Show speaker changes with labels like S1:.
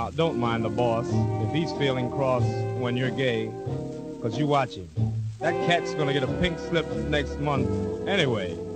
S1: Now, don't mind the boss if he's feeling cross when you're gay, 'cause you watch him. That cat's gonna get a pink slip next month anyway.